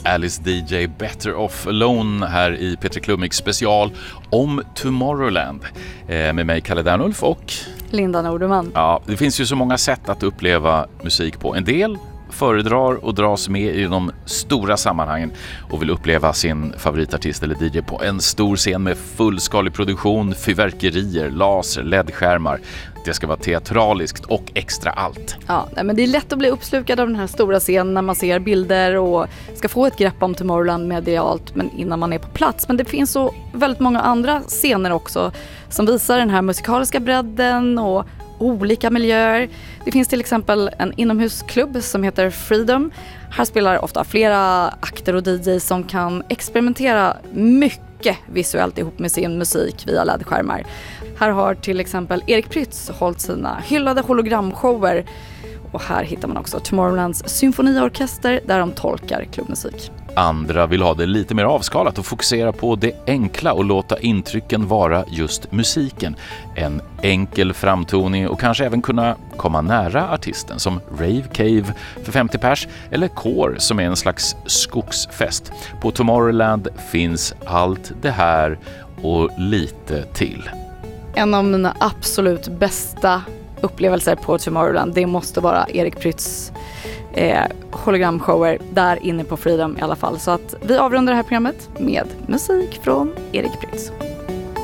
Alice DJ Better Off Alone här i Peter Klummik special om Tomorrowland med mig Kalle Dernulf och Linda Norderman. Ja, det finns ju så många sätt att uppleva musik på. En del föredrar och dras med i de stora sammanhangen och vill uppleva sin favoritartist eller DJ på en stor scen med fullskalig produktion, fyrverkerier, laser, LED-skärmar. Det ska vara teatraliskt och extra allt. Ja, men det är lätt att bli uppslukad av den här stora scenen när man ser bilder och ska få ett grepp om Tomorrowland medialt men innan man är på plats. Men det finns så väldigt många andra scener också som visar den här musikaliska bredden och olika miljöer. Det finns till exempel en inomhusklubb som heter Freedom. Här spelar ofta flera akter och DJs som kan experimentera mycket visuellt ihop med sin musik via LED-skärmar. Här har till exempel Erik Prytz hållit sina hyllade hologramshower. Och här hittar man också Tomorrowlands symfoniorkester där de tolkar klubbmusik. Andra vill ha det lite mer avskalat och fokusera på det enkla och låta intrycken vara just musiken. En enkel framtoning och kanske även kunna komma nära artisten som Rave Cave för 50 pers eller Core som är en slags skogsfest. På Tomorrowland finns allt det här och lite till. En av mina absolut bästa upplevelser på Tomorrowland, det måste vara Erik Prytz hologramshower där inne på Freedom i alla fall. Så att vi avrundar det här programmet med musik från Erik Prytz.